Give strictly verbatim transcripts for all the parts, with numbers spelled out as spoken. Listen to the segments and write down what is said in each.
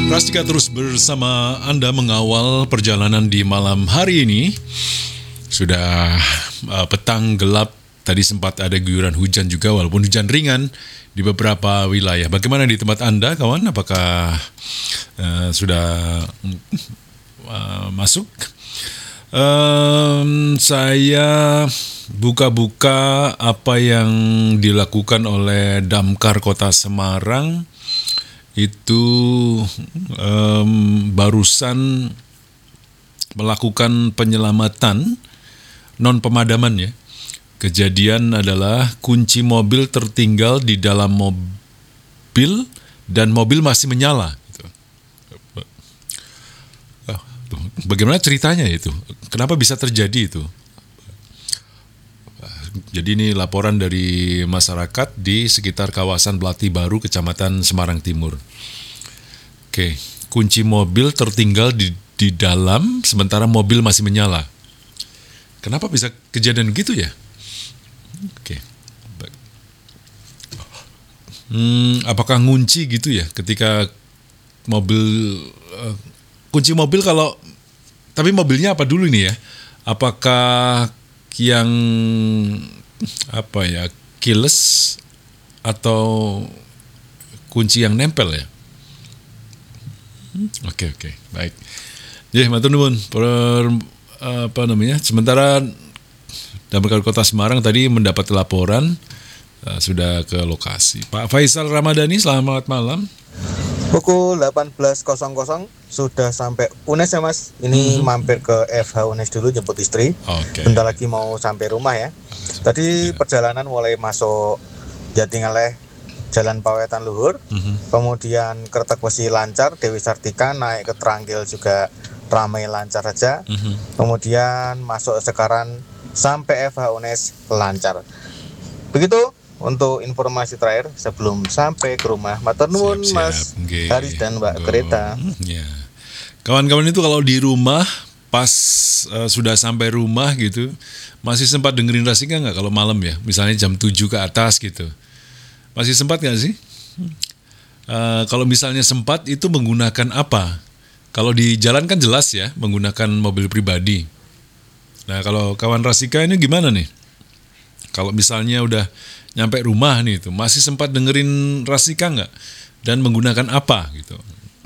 Rastika terus bersama Anda mengawal perjalanan di malam hari ini. Sudah uh, petang gelap, tadi sempat ada guyuran hujan juga walaupun hujan ringan di beberapa wilayah. Bagaimana di tempat Anda, kawan? Apakah uh, sudah uh, masuk? Um, saya buka-buka apa yang dilakukan oleh Damkar Kota Semarang. Itu um, barusan melakukan penyelamatan non pemadaman ya. Kejadian adalah kunci mobil tertinggal di dalam mobil dan mobil masih menyala. Bagaimana ceritanya itu? Kenapa bisa terjadi itu? Jadi ini laporan dari masyarakat di sekitar kawasan Belati Baru, Kecamatan Semarang Timur. Oke, kunci mobil tertinggal di, di dalam sementara mobil masih menyala. Kenapa bisa kejadian gitu ya? Oke. Hmm, apakah ngunci gitu ya ketika mobil uh, kunci mobil kalau tapi mobilnya apa dulu nih ya? Apakah yang apa ya, keyless atau kunci yang nempel ya? Oke oke baik. Ya matur nuwun. Apa namanya? Sementara Damkar Kota Semarang tadi mendapat laporan uh, sudah ke lokasi. Pak Faisal Ramadhani, selamat malam. Pukul delapan belas sudah sampai U N E S ya Mas. Ini hmm. mampir ke F H U N E S dulu jemput istri. Okay. Bentar lagi mau sampai rumah ya. Tadi yeah. perjalanan mulai masuk Jatingaleh, Jalan Pawetan Luhur, mm-hmm. kemudian Kertek Besi lancar, Dewi Sartika naik ke Tranggil juga ramai lancar saja. Mm-hmm. Kemudian masuk Sekaran sampai F H U N E S lancar. Begitu untuk informasi terakhir sebelum sampai ke rumah. Matur nuwun Mas okay. Haris dan Mbak Go. Greta. Ya. Kawan-kawan itu kalau di rumah pas uh, sudah sampai rumah gitu, masih sempat dengerin Rasika nggak kalau malam ya? Misalnya jam tujuh ke atas gitu. Masih sempat nggak sih? Uh, kalau misalnya sempat itu menggunakan apa? Kalau di jalan kan jelas ya, menggunakan mobil pribadi. Nah kalau kawan Rasika ini gimana nih? Kalau misalnya udah nyampe rumah nih itu masih sempat dengerin Rasika nggak dan menggunakan apa gitu.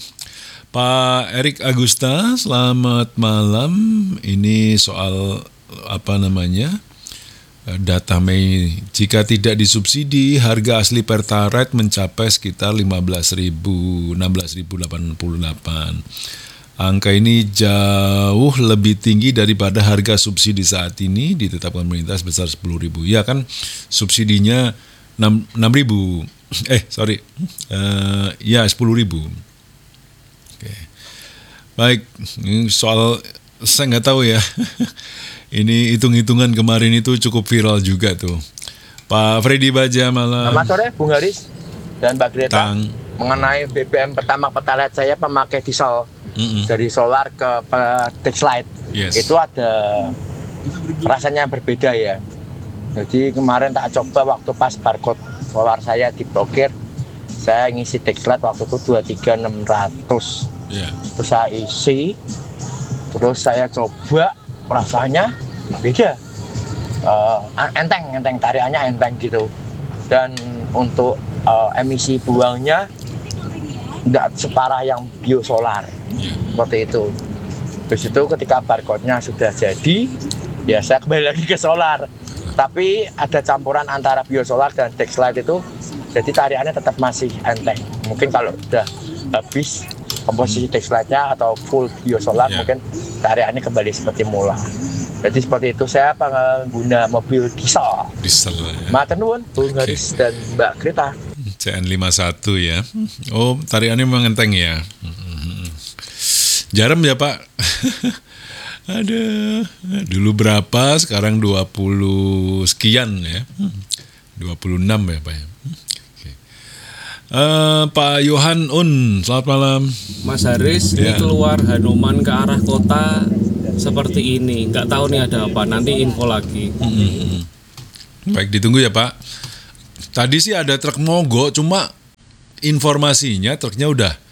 Pak Erik Agusta, selamat malam. Ini soal apa namanya data Mei. Jika tidak disubsidi, harga asli Pertalite mencapai sekitar lima belas ribu, enam belas ribu delapan puluh delapan. Angka ini jauh lebih tinggi daripada harga subsidi saat ini ditetapkan pemerintah sebesar sepuluh ribu. Ya kan subsidinya enam ribu. Eh sorry, uh, ya sepuluh ribu. Oke. Baik, ini soal saya nggak tahu ya. Ini hitung-hitungan kemarin itu cukup viral juga tuh. Pak Freddy Baja malam. Selamat sore Bung Haris dan Mbak Greta. Tang. Mengenai B B M pertama Pertalite saya pemakai diesel. Mm-mm. Dari solar ke Dexlite. Yes. Itu ada rasanya berbeda ya. Jadi kemarin tak coba waktu pas barcode solar saya diblokir, saya ngisi Dexlite waktu itu dua puluh tiga ribu enam ratus. Yeah. Terus saya isi, terus saya coba rasanya beda. Uh, enteng, enteng tariannya enteng gitu. Dan untuk uh, emisi buangnya tidak separah yang biosolar, yeah. Seperti itu. Terus itu ketika barcode-nya sudah jadi, ya saya kembali lagi ke solar. Tapi ada campuran antara biosolar dan Dexlite itu, jadi tariannya tetap masih enteng. Mungkin kalau sudah habis komposisi Dexlite-nya atau full biosolar, yeah. Mungkin tariannya kembali seperti mula. Jadi seperti itu saya pengguna mobil diesel. Diesel ya. Matur nuwun Bung Haris dan Mbak Greta. C N lima puluh satu ya. Oh, tariannya memang enteng ya. Jarem ya, Pak. Ada dulu berapa, sekarang dua puluh sekian ya. dua puluh enam ya, Pak ya. Oke. Uh, Pak Yohan Un, selamat malam. Mas Haris, ya. Ini keluar Hanuman ke arah kota seperti ini. Nggak tahu nih ada apa, nanti info lagi. Hmm. Baik, ditunggu ya, Pak. Tadi sih ada truk mogok, cuma informasinya truknya udah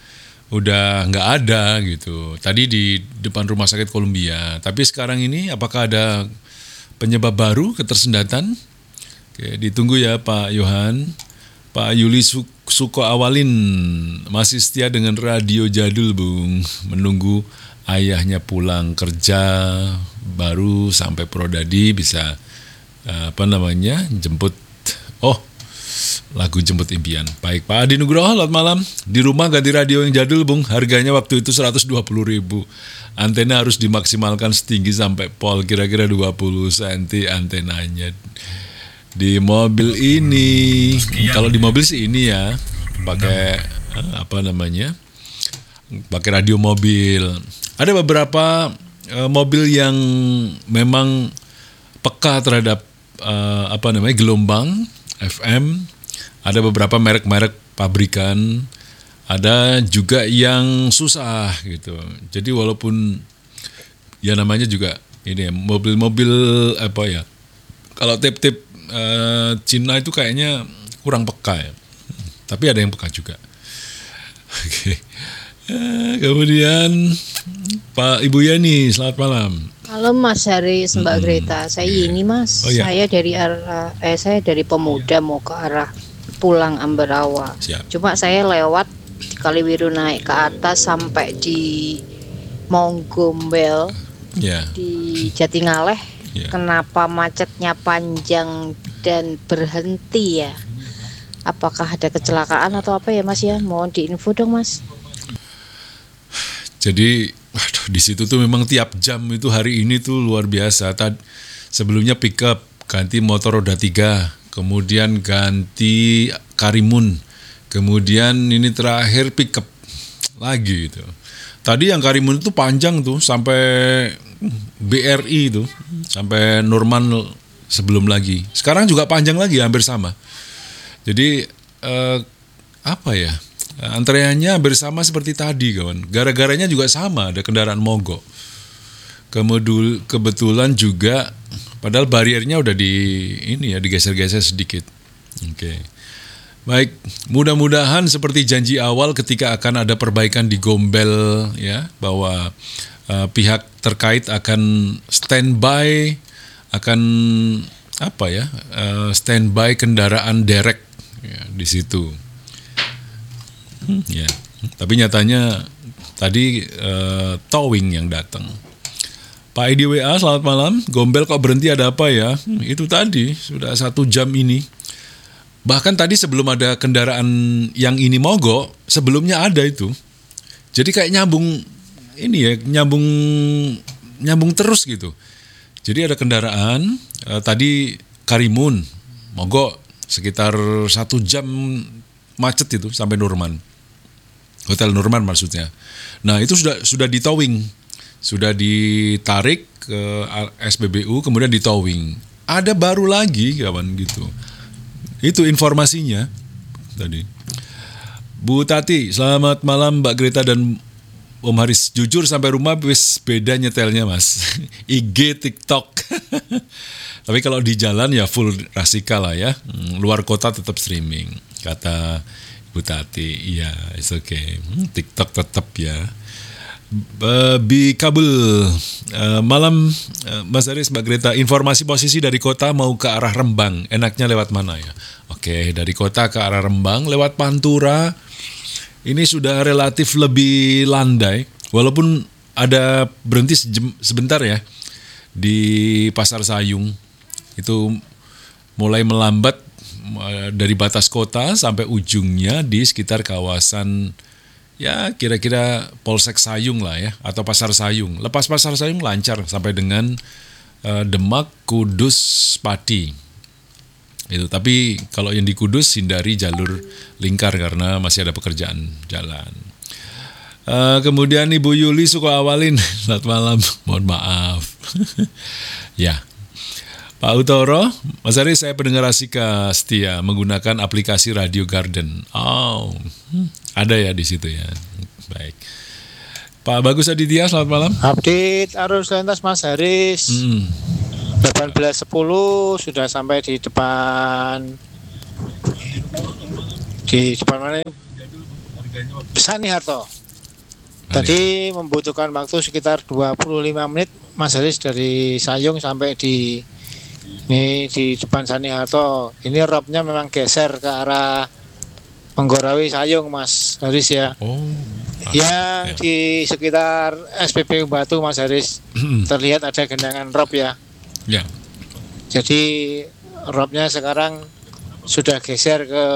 udah nggak ada gitu. Tadi di depan Rumah Sakit Columbia, tapi sekarang ini apakah ada penyebab baru ketersendatan? Oke, ditunggu ya Pak Yohan. Pak Yuli Suko Awalin masih setia dengan radio jadul, Bung, menunggu ayahnya pulang kerja baru sampai Prodadi bisa apa namanya jemput oh lagu Jemput Impian. Baik, Pak Adi Nugroho, selamat malam. Di rumah ganti radio yang jadul, Bung. Harganya waktu itu seratus dua puluh ribu. Antena harus dimaksimalkan setinggi sampai pol, kira-kira dua puluh sentimeter antenanya. Di mobil ini, kalau di mobil sih ini ya, pakai apa namanya, pakai radio mobil. Ada beberapa uh, mobil yang memang peka terhadap uh, apa namanya gelombang F M. Ada beberapa merek-merek pabrikan, ada juga yang susah gitu. Jadi walaupun ya namanya juga ini mobil-mobil apa ya, kalau tip-tip uh, Cina itu kayaknya kurang peka ya. Tapi ada yang peka juga. Oke. Uh, kemudian Pak Ibu Yani, selamat malam. Halo Mas Haris, Mbak hmm, Greta. Saya yeah. ini Mas. Oh, yeah. Saya dari arah eh saya dari Pemuda mau ke arah pulang Ambarawa. Siap. Cuma saya lewat di Kaliwiru naik ke atas sampai di Monggombel. Yeah. Di Jatingaleh. Yeah. Kenapa macetnya panjang dan berhenti ya? Apakah ada kecelakaan atau apa ya Mas ya? Mohon diinfo dong Mas. Jadi aduh, di situ tuh memang tiap jam itu hari ini tuh luar biasa. Tad, sebelumnya pickup ganti motor roda tiga, kemudian ganti Karimun, kemudian ini terakhir pickup lagi gitu. Tadi yang Karimun itu panjang tuh sampai B R I itu, sampai Nurman sebelum lagi. Sekarang juga panjang lagi, hampir sama. Jadi eh, apa ya? Antreannya bersama seperti tadi kawan. Gara-garanya juga sama, ada kendaraan mogok. Kemudian kebetulan juga padahal bariernya udah di ini ya digeser-geser sedikit. Oke. Baik, mudah-mudahan seperti janji awal ketika akan ada perbaikan di Gombel ya, bahwa uh, pihak terkait akan standby akan apa ya? Uh, standby kendaraan derek ya, di situ. Hmm, ya, tapi nyatanya tadi uh, towing yang datang. Pak Edi W A, selamat malam. Gombel kok berhenti, ada apa ya? Hmm, itu tadi sudah satu jam ini. Bahkan tadi sebelum ada kendaraan yang ini mogok, sebelumnya ada itu. Jadi kayak nyambung ini ya, nyambung nyambung terus gitu. Jadi ada kendaraan uh, tadi Karimun mogok sekitar satu jam macet itu sampai Nurman. Hotel Nurman maksudnya. Nah itu sudah sudah ditowing, sudah ditarik ke S P B U, kemudian ditowing. Ada baru lagi kawan gitu. Itu informasinya tadi. Bu Tati, selamat malam Mbak Greta dan Om Haris. Jujur sampai rumah wis beda nyetelnya Mas. I G, TikTok. Tapi kalau di jalan ya full Rasika lah ya. Luar kota tetap streaming. Kata Bu Tati, iya, it's okay. Hmm, TikTok tetap ya. Bi Kabul, uh, malam uh, Mas Haris, Mbak Greta, informasi posisi dari kota mau ke arah Rembang, enaknya lewat mana ya? Oke, dari kota ke arah Rembang, lewat Pantura, ini sudah relatif lebih landai, walaupun ada berhenti sejem, sebentar ya, di Pasar Sayung, itu mulai melambat dari batas kota sampai ujungnya di sekitar kawasan ya kira-kira Polsek Sayung lah ya, atau Pasar Sayung. Lepas Pasar Sayung lancar sampai dengan uh, Demak, Kudus, Pati. Itu. Tapi kalau yang di Kudus hindari jalur lingkar karena masih ada pekerjaan jalan. Uh, kemudian Ibu Yuli Suko Awalin, selamat malam, mohon maaf. Ya. Pak Utoro, Mas Haris, saya pendengar Rasika setia menggunakan aplikasi Radio Garden. Oh, ada ya di situ ya. Baik. Pak Bagus Aditya, selamat malam. Update arus lintas Mas Haris. Hmm. delapan belas sepuluh sudah sampai di depan di depan mana? Sani Harto. Tadi membutuhkan waktu sekitar dua puluh lima menit Mas Haris dari Sayung sampai di ini di depan Sani Harto. Ini robnya memang geser ke arah Manggorawi Sayung Mas Haris ya. Oh. Yang ya. Di sekitar S P B U Batu Mas Haris terlihat ada genangan rob ya. Ya. Jadi robnya sekarang sudah geser ke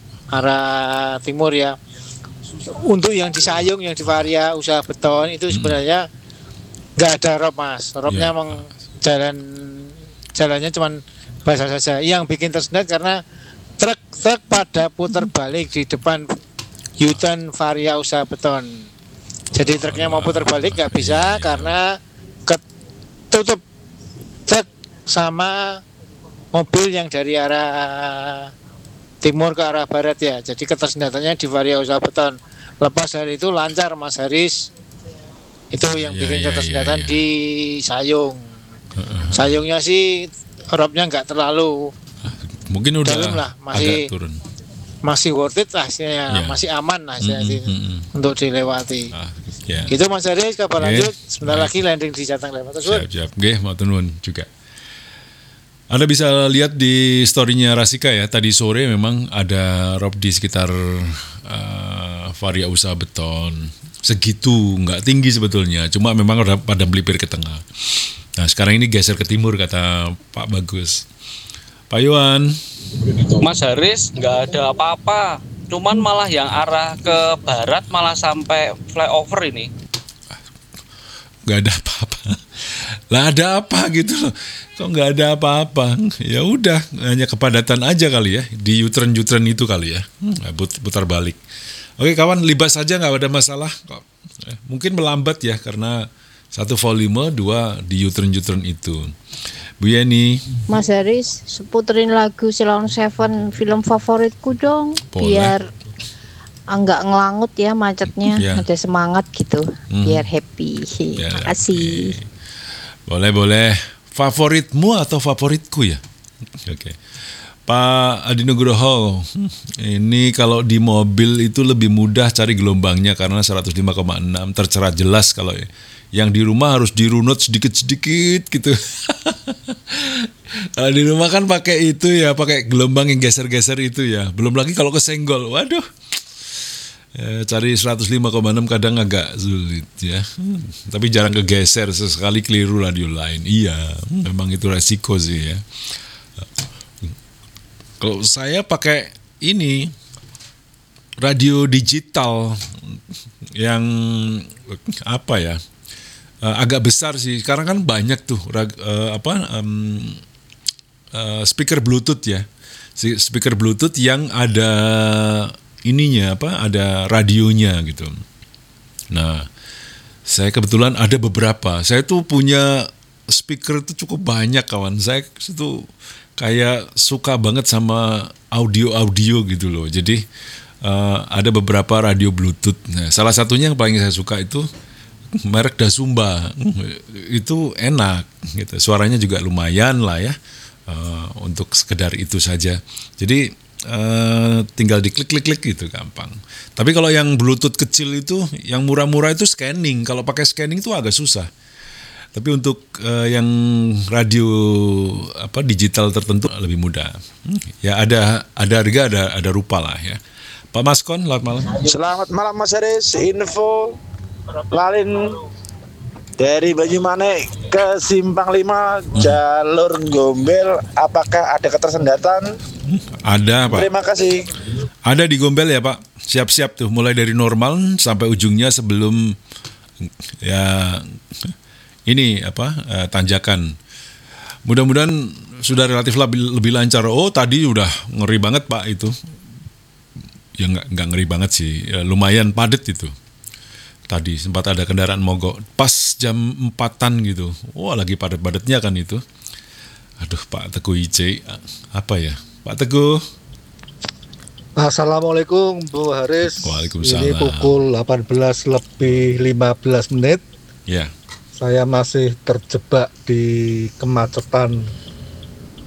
arah timur ya. Untuk yang di Sayung, yang di Varia Usaha Beton itu sebenarnya nggak ada rob Mas. Robnya ya. Emang jalan jalannya cuman basah saja. Yang bikin tersendat karena truk-truk pada putar balik di depan U-turn Varia Usaha Beton. Jadi truknya mau putar balik nggak bisa karena ketutup truk sama mobil yang dari arah timur ke arah barat ya. Jadi ketersendatannya di Varia Usaha Beton. Lepas dari itu lancar Mas Haris. Itu yang ya, bikin ya, ketersendatan ya, ya. Di Sayung. Sayungnya sih robnya nggak terlalu mungkin udah dalam lah, masih agak turun. Masih worth it lah ya. Masih aman lah mm-hmm, mm-hmm. untuk dilewati. Ah, yeah. Gitu Mas Haris, kabar okay. lanjut sebentar nah. lagi landing di Jateng Lewat. Siap-siap. Nggih, matur nuwun juga. Anda bisa lihat di story-nya Rasika ya, tadi sore memang ada rob di sekitar uh, Varia Usaha Beton. Segitu, nggak tinggi sebetulnya, cuma memang udah pada melipir ke tengah. Nah sekarang ini geser ke timur kata Pak Bagus. Pak Yuan. Mas Haris nggak ada apa-apa, cuman malah yang arah ke barat malah sampai flyover ini. Nggak ada apa-apa. Lah ada apa gitu loh. Kok nggak ada apa-apa? Ya udah, hanya kepadatan aja kali ya di U-turn U-turn itu kali ya. Hmm, putar balik. Oke kawan, libas saja nggak ada masalah. Mungkin melambat ya karena satu volume, dua di U-turn U-turn itu. Bu Yeni. Mas Haris, seputerin lagu Ceylon Seven film favoritku dong. Boleh. Biar enggak ngelangut ya macetnya, ya. Ada semangat gitu, hmm. biar happy. Ya, Terima kasih. Okay. Boleh boleh. Favoritmu atau favoritku ya? Oke. Okay. Pak Adi Nugroho, ini kalau di mobil itu lebih mudah cari gelombangnya karena seratus lima koma enam tercerah jelas. Kalau yang di rumah harus dirunut sedikit-sedikit gitu. Kalau di rumah kan pakai itu ya, pakai gelombang yang geser-geser itu ya. Belum lagi kalau kesenggol, waduh. Ya, cari seratus lima koma enam kadang agak sulit ya. Hmm, tapi jarang kegeser, sesekali keliru radio lain. Iya, memang itu resiko sih ya. Kalau saya pakai ini radio digital yang apa ya, uh, agak besar sih. Sekarang kan banyak tuh uh, apa um, uh, speaker Bluetooth ya, speaker Bluetooth yang ada ininya apa, ada radionya gitu. Nah, saya kebetulan ada beberapa. Saya tuh punya speaker itu cukup banyak kawan. Saya itu kayak suka banget sama audio-audio gitu loh. Jadi uh, ada beberapa radio Bluetooth. Nah, salah satunya yang paling saya suka itu merek Dasumba. Itu enak gitu. Suaranya juga lumayan lah ya. Uh, untuk sekedar itu saja. Jadi uh, tinggal diklik-klik-klik gitu gampang. Tapi kalau yang Bluetooth kecil itu, yang murah-murah itu scanning. Kalau pakai scanning itu agak susah. Tapi untuk uh, yang radio apa digital tertentu lebih mudah. Hmm, ya ada ada harga, ada ada rupa lah ya. Pak Maskon, selamat malam. Selamat malam Mas Haris. Info lalin dari Banyumanik ke Simpang lima hmm. jalur Gombel, apakah ada ketersendatan? Hmm, ada Pak. Terima kasih. Ada di Gombel ya Pak. Siap-siap tuh mulai dari normal sampai ujungnya sebelum ya ini apa uh, tanjakan. Mudah-mudahan sudah relatif lebih, lebih lancar. Oh tadi udah ngeri banget Pak itu. Ya nggak nggak ngeri banget sih. Ya, lumayan padat itu. Tadi sempat ada kendaraan mogok. Pas jam empatan gitu. Wah lagi padat-padatnya kan itu. Aduh Pak Teguh I C. Apa ya Pak Teguh? Assalamualaikum Bu Haris. Waalaikumsalam. Ini pukul delapan belas lebih lima belas menit. Ya. Saya masih terjebak di kemacetan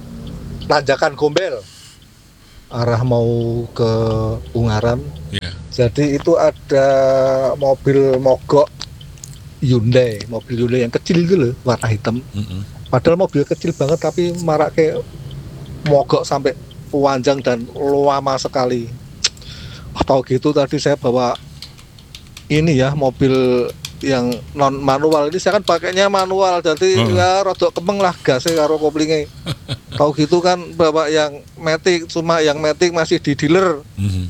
tanjakan Gombel arah mau ke Ungaran. Yeah. Jadi itu ada mobil mogok Hyundai, mobil Hyundai yang kecil gitu loh, warna hitam. Mm-hmm. Padahal mobil kecil banget tapi marak kayak mogok sampai panjang dan lama sekali. Atau gitu tadi saya bawa ini ya mobil yang non manual, ini saya kan pakainya manual, jadi oh. ya rodok kemeng lah gasnya karo koplingnya. Tahu gitu kan bawa yang matic, cuma yang matic masih di dealer. Mm-hmm.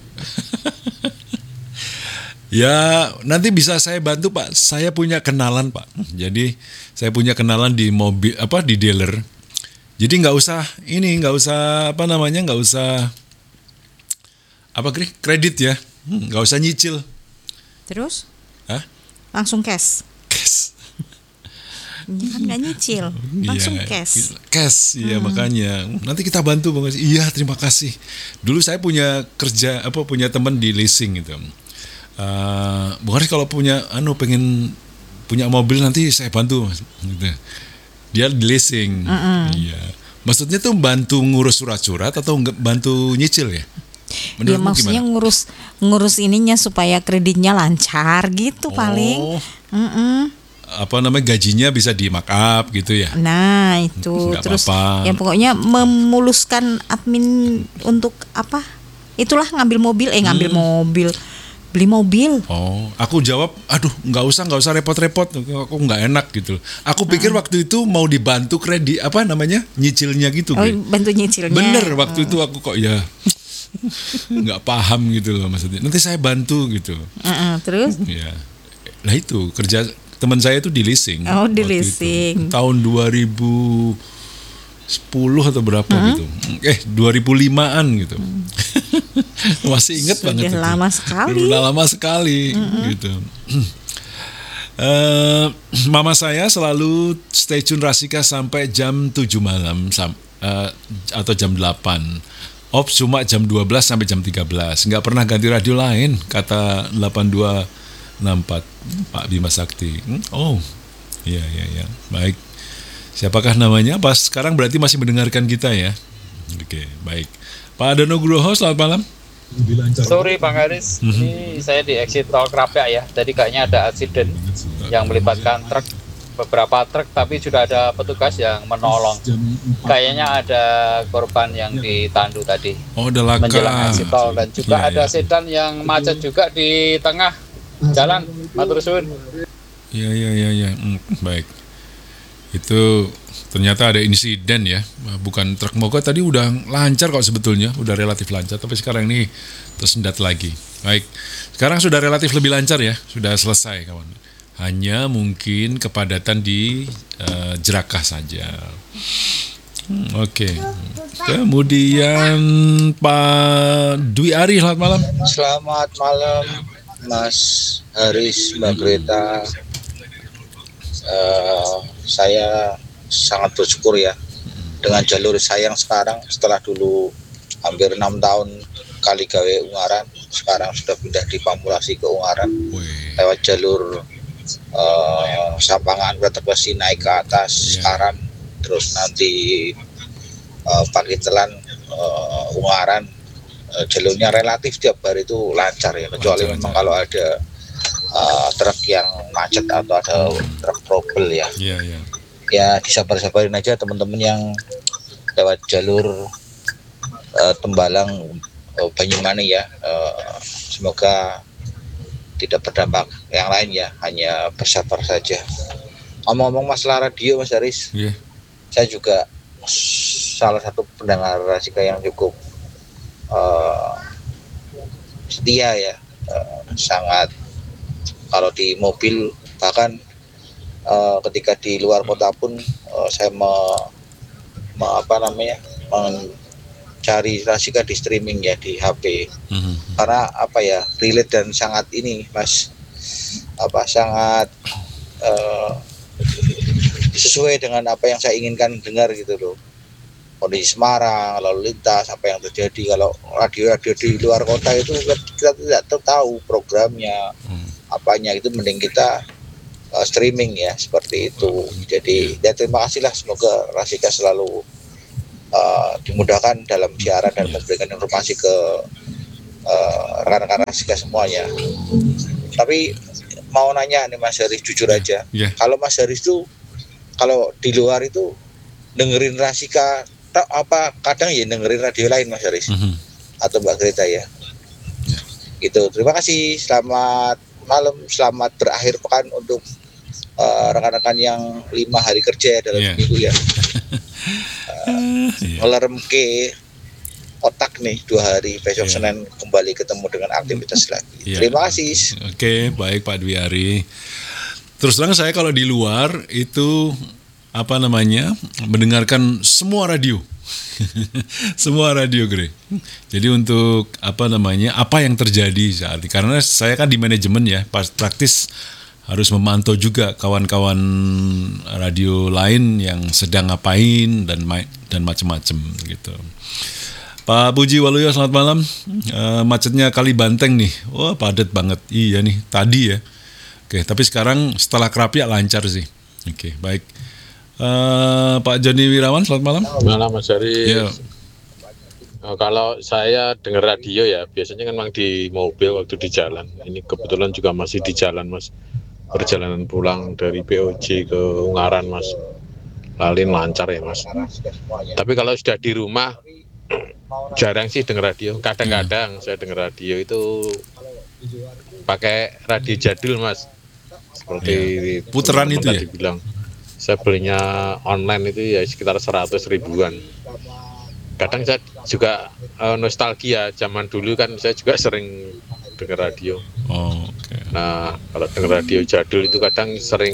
Ya nanti bisa saya bantu Pak, saya punya kenalan Pak. Jadi saya punya kenalan di mobil apa di dealer. Jadi nggak usah ini nggak usah apa namanya nggak usah apa kredit ya, nggak usah nyicil. Terus? Hah? Langsung cash. Cash. Kan nggak nyicil, langsung ya, cash. Cash, iya hmm. makanya. Nanti kita bantu Bang. Iya terima kasih. Dulu saya punya kerja apa punya teman di leasing gitu. Uh, Bung Haris kalau punya anu pengen punya mobil nanti saya bantu gitu. Dia di leasing. Uh-uh. Iya. Maksudnya tuh bantu ngurus surat-surat atau bantu nyicil ya? Dia ya maksudnya gimana? ngurus ngurus ininya supaya kreditnya lancar gitu oh. paling. Uh-uh. Apa namanya gajinya bisa di markup gitu ya? Nah itu nggak terus apa-apa. Ya pokoknya memuluskan admin untuk apa? Itulah ngambil mobil eh ngambil hmm. mobil. Beli mobil. Oh, aku jawab, aduh nggak usah nggak usah repot-repot, aku nggak enak gitu. Aku pikir uh-uh. waktu itu mau dibantu kredit apa namanya nyicilnya gitu. Oh, gitu. Bantu nyicilnya. Bener waktu uh. itu aku kok ya nggak paham gitu loh maksudnya. Nanti saya bantu gitu. Uh-uh, terus? Ya, nah itu kerja teman saya itu di leasing. Oh di leasing. Itu. Tahun dua ribu sepuluh atau berapa uh-huh. gitu. Eh dua ribu limaan gitu. Uh. Masih ingat banget itu. Lama sekali. Udah lama sekali uh-huh. gitu. uh, Mama saya selalu stay tune Rasika sampai jam tujuh malam sam, uh, atau jam delapan. Ops cuma jam dua belas sampai jam tiga belas. Enggak pernah ganti radio lain kata delapan dua enam empat Pak Bima Sakti. Hmm? Oh. Iya iya iya. Baik. Siapakah namanya? Pas sekarang berarti masih mendengarkan kita ya. Oke, baik. Pak Adono Nugroho, selamat malam. Sorry Bang Haris, mm-hmm. ini saya di exit tol Krapyak ya. Jadi kayaknya ada aksiden yang melibatkan truk, beberapa truk, tapi sudah ada petugas yang menolong. Kayaknya ada korban yang ditandu tadi. Oh, ada laka. Menjelang exit tol dan juga ya, ada ya. sedan yang macet juga di tengah jalan. Matur suwun. Iya iya iya ya. Hmm, baik. Itu ternyata ada insiden ya, bukan truk mogok tadi udah lancar kok sebetulnya, udah relatif lancar, tapi sekarang ini tersendat lagi. Baik, sekarang sudah relatif lebih lancar ya, sudah selesai kawan. Hanya mungkin kepadatan di uh, Jerakah saja. Hmm, Oke, okay. Kemudian Pak Dwi Ari, selamat malam. Selamat malam Mas Haris, Mbak Greta. Uh, saya sangat bersyukur ya dengan jalur saya yang sekarang, setelah dulu hampir enam tahun kali gawe Ungaran, sekarang sudah pindah di Pampulasi ke Ungaran. Wih. Lewat jalur uh, Sapangan Brebes naik ke atas yeah. sekarang, terus nanti uh, Pakitelan uh, Ungaran, uh, jalurnya relatif tiap hari itu lancar ya, kecuali lancar, memang lancar. Kalau ada uh, truk yang macet atau ada hmm. truk trouble ya. Yeah, yeah. Ya disabar-sabarin aja teman-teman yang lewat jalur uh, Tembalang uh, Banyumanik ya, uh, semoga tidak berdampak yang lain ya, hanya bersabar saja. Ngomong-ngomong masalah radio Mas Haris, yeah. saya juga salah satu pendengar Rasika yang cukup uh, setia ya, uh, sangat kalau di mobil bahkan Uh, ketika di luar kota pun uh, saya me, me, apa namanya mencari Rasika di streaming ya di H P mm-hmm. karena apa ya relate dan sangat ini Mas apa sangat uh, sesuai dengan apa yang saya inginkan dengar gitu loh, kondisi Semarang lalu lintas apa yang terjadi. Kalau radio-radio di luar kota itu kita tidak tahu programnya mm. apanya, itu mending kita Uh, streaming ya seperti itu. Jadi ya terima kasih lah, semoga Rasika selalu uh, dimudahkan dalam siaran dan memberikan informasi ke uh, rekan-rekan Rasika semuanya. Tapi mau nanya nih Mas Haris, jujur aja, yeah. kalau Mas Haris tuh kalau di luar itu dengerin Rasika tak apa kadang ya dengerin radio lain Mas Haris mm-hmm. atau Mbak Greta ya. Yeah. Gitu. Terima kasih. Selamat malam, selamat berakhir pekan untuk uh, rekan-rekan yang lima hari kerja dalam yeah. minggu ya. uh, yeah. Ngelerem ke otak nih dua hari, besok yeah. Senin kembali ketemu dengan aktivitas lagi. Yeah. Terima kasih. Oke, okay, baik Pak Dwi Ari. Terus terang saya kalau di luar itu apa namanya mendengarkan semua radio. Semua radio Gre. Jadi untuk apa namanya apa yang terjadi saat ini, karena saya kan di manajemen ya, praktis harus memantau juga kawan-kawan radio lain yang sedang ngapain dan dan macam-macam gitu. Pak Puji Waluyo, selamat malam. Uh, macetnya Kali Banteng nih, wah padat banget. Iya nih tadi ya. Oke, tapi sekarang setelah Krapia lancar sih. Oke, baik. Uh, Pak Joni Wirawan, selamat malam. Malam Mas Haris. Yeah. Oh, kalau saya dengar radio ya, biasanya kan memang di mobil waktu di jalan. Ini kebetulan juga masih di jalan Mas. Perjalanan pulang dari P O J ke Ungaran Mas. Lalin lancar ya Mas. Tapi kalau sudah di rumah, jarang sih dengar radio. Kadang-kadang saya dengar radio itu pakai radio jadul Mas. Seperti yeah. Puteran itu ya? Bilang. Saya belinya online itu ya sekitar seratus ribuan. Kadang saya juga uh, nostalgia zaman dulu kan saya juga sering dengar radio. Oh, okay. Nah kalau dengar radio jadul itu kadang sering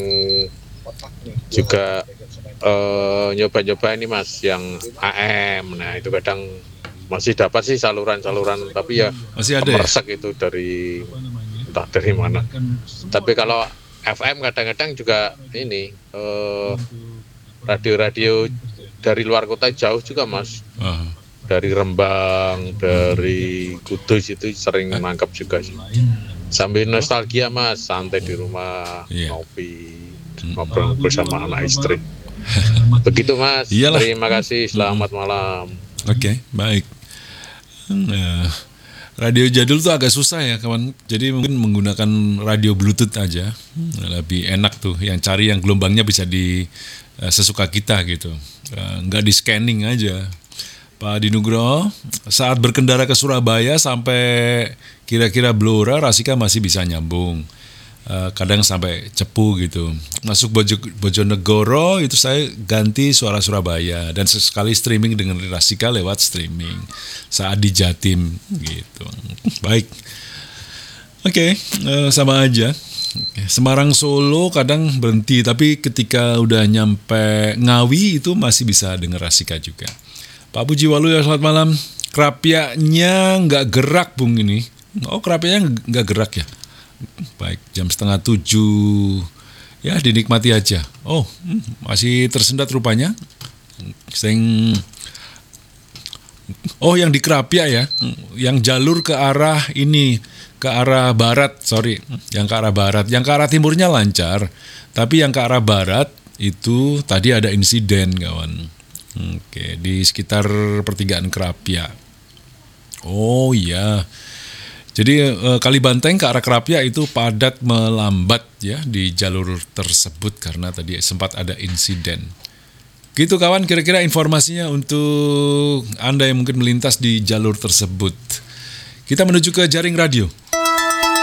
juga uh, nyoba-nyoba ini Mas yang A M. Nah itu kadang masih dapat sih saluran-saluran tapi ya masih ada meresek ya? Itu dari entah dari mana. Tapi kalau F M kadang-kadang juga ini uh, radio-radio dari luar kota jauh juga Mas. Uh. Dari Rembang, dari Kudus itu sering uh. nangkap juga sih. Sambil nostalgia Mas, santai di rumah, yeah. ngopi, ngobrol bersama anak istri. Begitu Mas. Iyalah. Terima kasih, selamat hmm. malam. Oke, okay, baik. Nah, radio jadul tuh agak susah ya kawan. Jadi mungkin menggunakan radio Bluetooth aja lebih enak tuh. Yang cari yang gelombangnya bisa di uh, sesuka kita gitu. Uh, nggak di scanning aja. Pak Dinugroho, saat berkendara ke Surabaya sampai kira-kira Blora, Rasika masih bisa nyambung. Uh, kadang sampai Cepu gitu. Masuk Bojo, Bojonegoro itu saya ganti suara Surabaya dan sesekali streaming dengan Rasika lewat streaming saat di Jatim gitu. Baik, oke, okay, uh, sama aja. Semarang Solo kadang berhenti, tapi ketika udah nyampe Ngawi itu masih bisa denger Rasika juga. Pak Puji Waluyo, selamat malam. Krapianya nggak gerak Bung ini. Oh, krapianya nggak gerak ya. Baik, jam setengah tujuh ya dinikmati aja. Oh, masih tersendat rupanya. Seng. Oh, yang di Krapia ya, yang jalur ke arah ini, ke arah barat, sorry, yang ke arah barat, yang ke arah timurnya lancar, tapi yang ke arah barat itu tadi ada insiden kawan. Oke, di sekitar pertigaan Krapia. Oh iya. Jadi eh, Kali Banteng ke arah Krapia itu padat melambat ya di jalur tersebut karena tadi sempat ada insiden. Gitu kawan, kira-kira informasinya untuk Anda yang mungkin melintas di jalur tersebut. Kita menuju ke jaring radio.